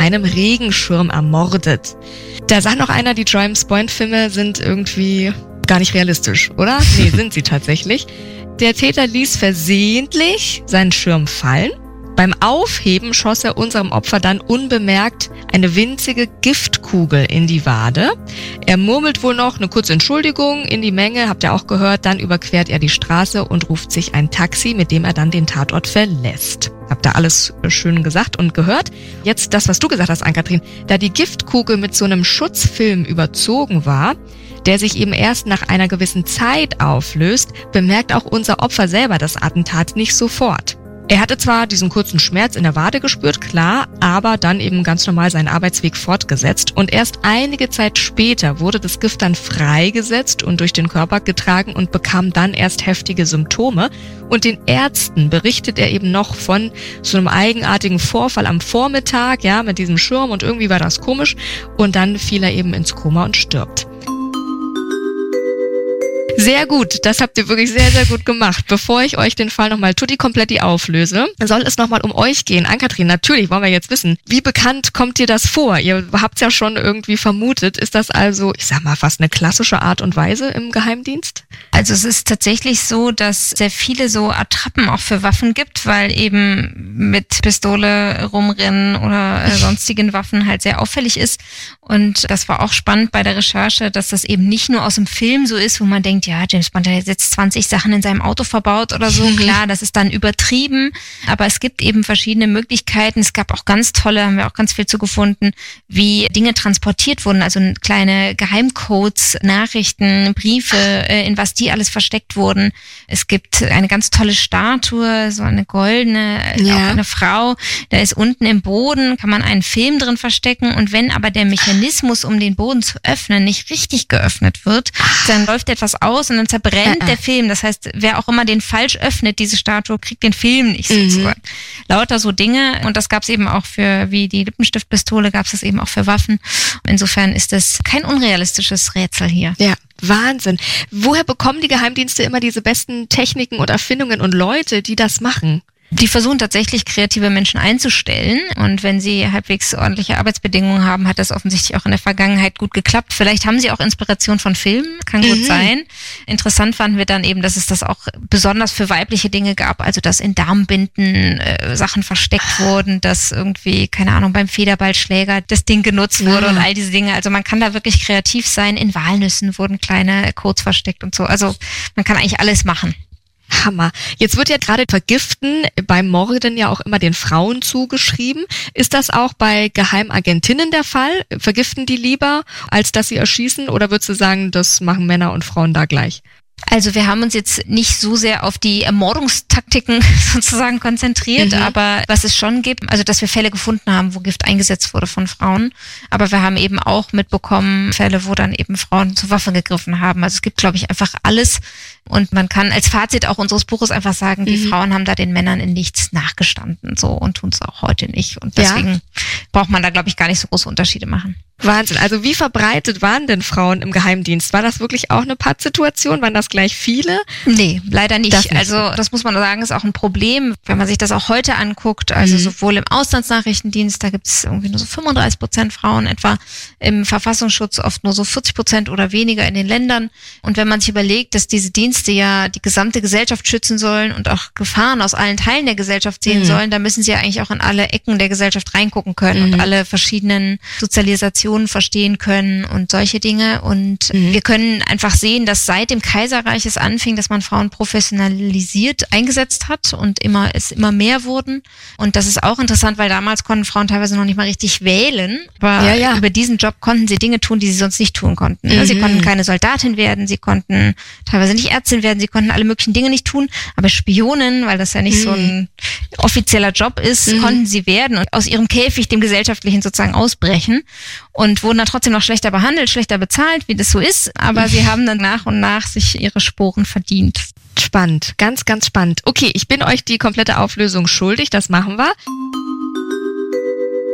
einem Regenschirm ermordet. Da sagt noch einer, die James Bond-Filme sind irgendwie gar nicht realistisch, oder? Nee, sind sie tatsächlich. Der Täter ließ versehentlich seinen Schirm fallen. Beim Aufheben schoss er unserem Opfer dann unbemerkt eine winzige Giftkugel in die Wade. Er murmelt wohl noch eine kurze Entschuldigung in die Menge, habt ihr auch gehört. Dann überquert er die Straße und ruft sich ein Taxi, mit dem er dann den Tatort verlässt. Habt ihr alles schön gesagt und gehört. Jetzt das, was du gesagt hast, Ann-Kathrin. Da die Giftkugel mit so einem Schutzfilm überzogen war, der sich eben erst nach einer gewissen Zeit auflöst, bemerkt auch unser Opfer selber das Attentat nicht sofort. Er hatte zwar diesen kurzen Schmerz in der Wade gespürt, klar, aber dann eben ganz normal seinen Arbeitsweg fortgesetzt. Und erst einige Zeit später wurde das Gift dann freigesetzt und durch den Körper getragen und bekam dann erst heftige Symptome. Und den Ärzten berichtet er eben noch von so einem eigenartigen Vorfall am Vormittag, ja, mit diesem Schirm, und irgendwie war das komisch. Und dann fiel er eben ins Koma und stirbt. Sehr gut, das habt ihr wirklich sehr, sehr gut gemacht. Bevor ich euch den Fall nochmal tutti kompletti auflöse, soll es nochmal um euch gehen. Ann-Kathrin, natürlich wollen wir jetzt wissen, wie bekannt kommt dir das vor? Ihr habt's ja schon irgendwie vermutet. Ist das also, ich sag mal, fast eine klassische Art und Weise im Geheimdienst? Also es ist tatsächlich so, dass sehr viele so Attrappen auch für Waffen gibt, weil eben mit Pistole rumrennen oder sonstigen Waffen halt sehr auffällig ist. Und das war auch spannend bei der Recherche, dass das eben nicht nur aus dem Film so ist, wo man denkt, ja, James Bond hat jetzt 20 Sachen in seinem Auto verbaut oder so. Klar, das ist dann übertrieben, aber es gibt eben verschiedene Möglichkeiten. Es gab auch ganz tolle, haben wir auch ganz viel zu gefunden, wie Dinge transportiert wurden, also kleine Geheimcodes, Nachrichten, Briefe, in was die alles versteckt wurden. Es gibt eine ganz tolle Statue, so eine goldene, auch eine Frau, da ist unten im Boden, kann man einen Film drin verstecken, und wenn aber der Mechanismus, um den Boden zu öffnen, nicht richtig geöffnet wird, dann läuft etwas aus und dann zerbrennt der Film. Das heißt, wer auch immer den falsch öffnet, diese Statue, kriegt den Film nicht sozusagen. Lauter so Dinge, und das gab es eben auch für, wie die Lippenstiftpistole, gab es das eben auch für Waffen. Insofern ist das kein unrealistisches Rätsel hier. Ja. Wahnsinn. Woher bekommen die Geheimdienste immer diese besten Techniken und Erfindungen und Leute, die das machen? Die versuchen tatsächlich, kreative Menschen einzustellen, und wenn sie halbwegs ordentliche Arbeitsbedingungen haben, hat das offensichtlich auch in der Vergangenheit gut geklappt. Vielleicht haben sie auch Inspiration von Filmen, kann gut sein. Interessant fanden wir dann eben, dass es das auch besonders für weibliche Dinge gab, also dass in Darmbinden Sachen versteckt wurden, dass irgendwie, keine Ahnung, beim Federballschläger das Ding genutzt wurde und all diese Dinge. Also man kann da wirklich kreativ sein. In Walnüssen wurden kleine Codes versteckt und so. Also man kann eigentlich alles machen. Hammer. Jetzt wird ja gerade Vergiften beim Morden ja auch immer den Frauen zugeschrieben. Ist das auch bei Geheimagentinnen der Fall? Vergiften die lieber, als dass sie erschießen? Oder würdest du sagen, das machen Männer und Frauen da gleich? Also wir haben uns jetzt nicht so sehr auf die Ermordungstaktiken sozusagen konzentriert, aber was es schon gibt, also dass wir Fälle gefunden haben, wo Gift eingesetzt wurde von Frauen, aber wir haben eben auch mitbekommen Fälle, wo dann eben Frauen zur Waffe gegriffen haben. Also es gibt, glaube ich, einfach alles, und man kann als Fazit auch unseres Buches einfach sagen, die Frauen haben da den Männern in nichts nachgestanden, so, und tun es auch heute nicht, und deswegen braucht man da, glaube ich, gar nicht so große Unterschiede machen. Wahnsinn. Also wie verbreitet waren denn Frauen im Geheimdienst? War das wirklich auch eine Pattsituation? Waren das gleich viele? Nee, leider nicht. Also das muss man sagen, ist auch ein Problem, wenn man sich das auch heute anguckt. Also sowohl im Auslandsnachrichtendienst, da gibt es irgendwie nur so 35% Frauen etwa, im Verfassungsschutz oft nur so 40% oder weniger in den Ländern. Und wenn man sich überlegt, dass diese Dienste ja die gesamte Gesellschaft schützen sollen und auch Gefahren aus allen Teilen der Gesellschaft sehen sollen, dann müssen sie ja eigentlich auch in alle Ecken der Gesellschaft reingucken können und alle verschiedenen Sozialisationen verstehen können und solche Dinge. Und wir können einfach sehen, dass seit dem Kaiserreich es anfing, dass man Frauen professionalisiert eingesetzt hat und es immer mehr wurden. Und das ist auch interessant, weil damals konnten Frauen teilweise noch nicht mal richtig wählen. Aber über diesen Job konnten sie Dinge tun, die sie sonst nicht tun konnten. Sie konnten keine Soldatin werden, sie konnten teilweise nicht Ärztin werden, sie konnten alle möglichen Dinge nicht tun. Aber Spionin, weil das ja nicht so ein offizieller Job ist, konnten sie werden und aus ihrem Käfig, dem Gesellschaftlichen, sozusagen ausbrechen. Und wurden dann trotzdem noch schlechter behandelt, schlechter bezahlt, wie das so ist. Aber sie haben dann nach und nach sich ihre Sporen verdient. Spannend, ganz, ganz spannend. Okay, ich bin euch die komplette Auflösung schuldig, das machen wir.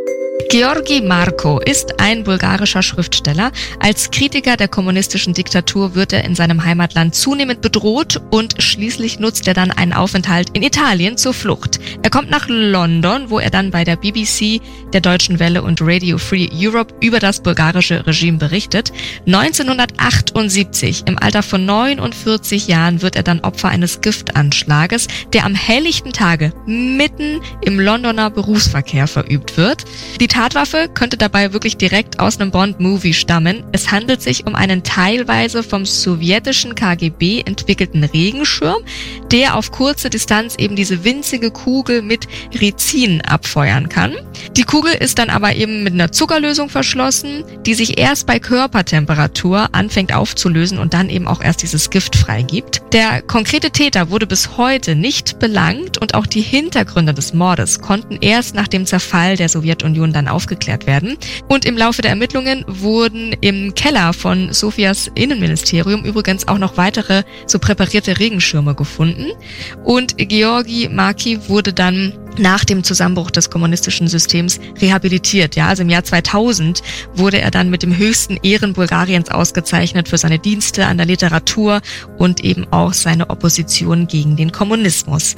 Georgi Marko ist ein bulgarischer Schriftsteller. Als Kritiker der kommunistischen Diktatur wird er in seinem Heimatland zunehmend bedroht und schließlich nutzt er dann einen Aufenthalt in Italien zur Flucht. Er kommt nach London, wo er dann bei der BBC, der Deutschen Welle und Radio Free Europe über das bulgarische Regime berichtet. 1978, im Alter von 49 Jahren, wird er dann Opfer eines Giftanschlages, der am helllichten Tage mitten im Londoner Berufsverkehr verübt wird. Die Tatwaffe könnte dabei wirklich direkt aus einem Bond-Movie stammen. Es handelt sich um einen teilweise vom sowjetischen KGB entwickelten Regenschirm, der auf kurze Distanz eben diese winzige Kugel mit Rizin abfeuern kann. Die Kugel ist dann aber eben mit einer Zuckerlösung verschlossen, die sich erst bei Körpertemperatur anfängt aufzulösen und dann eben auch erst dieses Gift freigibt. Der konkrete Täter wurde bis heute nicht belangt und auch die Hintergründe des Mordes konnten erst nach dem Zerfall der Sowjetunion dann aufgeklärt werden. Und im Laufe der Ermittlungen wurden im Keller von Sofias Innenministerium übrigens auch noch weitere so präparierte Regenschirme gefunden. Und Georgi Marko wurde dann nach dem Zusammenbruch des kommunistischen Systems rehabilitiert. Ja, also im Jahr 2000 wurde er dann mit dem höchsten Ehren Bulgariens ausgezeichnet für seine Dienste an der Literatur und eben auch seine Opposition gegen den Kommunismus.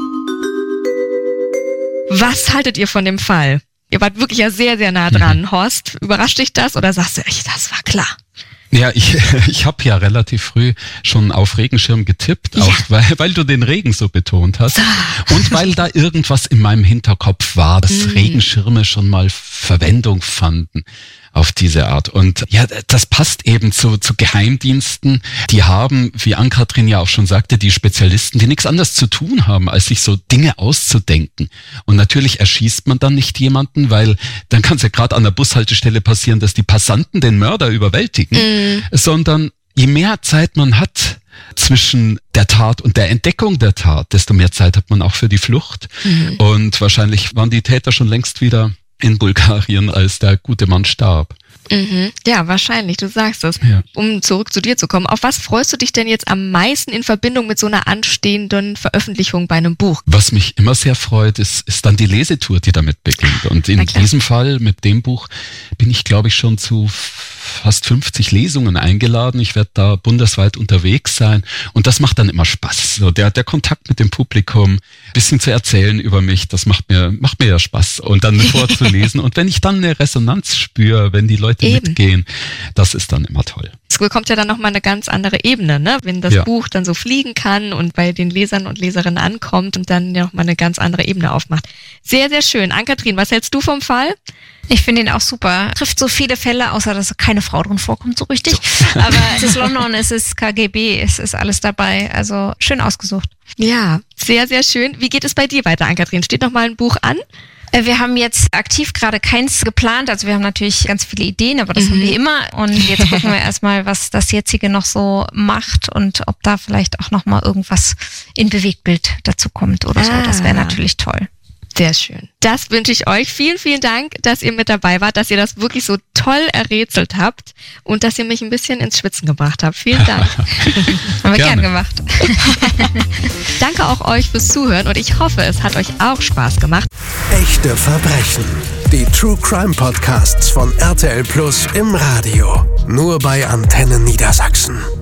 Was haltet ihr von dem Fall? Ihr wart wirklich ja sehr, sehr nah dran. Horst, überrascht dich das oder sagst du, das war klar? Ja, ich habe ja relativ früh schon auf Regenschirm getippt, ja. Auch weil du den Regen so betont hast und weil da irgendwas in meinem Hinterkopf war, dass Regenschirme schon mal Verwendung fanden auf diese Art. Und ja, das passt eben zu Geheimdiensten. Die haben, wie Ann-Kathrin ja auch schon sagte, die Spezialisten, die nichts anderes zu tun haben, als sich so Dinge auszudenken. Und natürlich erschießt man dann nicht jemanden, weil dann kann es ja gerade an der Bushaltestelle passieren, dass die Passanten den Mörder überwältigen, sondern je mehr Zeit man hat zwischen der Tat und der Entdeckung der Tat, desto mehr Zeit hat man auch für die Flucht. Und wahrscheinlich waren die Täter schon längst wieder in Bulgarien, als der gute Mann starb. Ja, wahrscheinlich, du sagst es. Ja. Um zurück zu dir zu kommen, auf was freust du dich denn jetzt am meisten in Verbindung mit so einer anstehenden Veröffentlichung bei einem Buch? Was mich immer sehr freut, ist dann die Lesetour, die damit beginnt. Und in diesem Fall, mit dem Buch, bin ich, glaube ich, schon zu fast 50 Lesungen eingeladen. Ich werde da bundesweit unterwegs sein und das macht dann immer Spaß. So der Kontakt mit dem Publikum, bisschen zu erzählen über mich, das macht mir ja Spaß und dann vorzulesen. Und wenn ich dann eine Resonanz spüre, wenn die Leute mitgehen, das ist dann immer toll. Es bekommt ja dann nochmal eine ganz andere Ebene, ne? Wenn das Buch dann so fliegen kann und bei den Lesern und Leserinnen ankommt und dann ja nochmal eine ganz andere Ebene aufmacht. Sehr, sehr schön. Ann-Kathrin, was hältst du vom Fall? Ich finde ihn auch super. Trifft so viele Fälle, außer dass keine Frau drin vorkommt so richtig. Aber es ist London, es ist KGB, es ist alles dabei. Also schön ausgesucht. Ja, sehr, sehr schön. Wie geht es bei dir weiter, Ann-Kathrin? Steht noch mal ein Buch an? Wir haben jetzt aktiv gerade keins geplant. Also wir haben natürlich ganz viele Ideen, aber das haben wir immer. Und jetzt gucken wir erstmal, was das jetzige noch so macht und ob da vielleicht auch noch mal irgendwas in Bewegtbild dazu kommt oder so. Das wäre natürlich toll. Sehr schön. Das wünsche ich euch. Vielen, vielen Dank, dass ihr mit dabei wart, dass ihr das wirklich so toll errätselt habt und dass ihr mich ein bisschen ins Schwitzen gebracht habt. Vielen Dank. Haben wir gern gemacht. Danke auch euch fürs Zuhören und ich hoffe, es hat euch auch Spaß gemacht. Echte Verbrechen. Die True Crime Podcasts von RTL Plus im Radio. Nur bei Antenne Niedersachsen.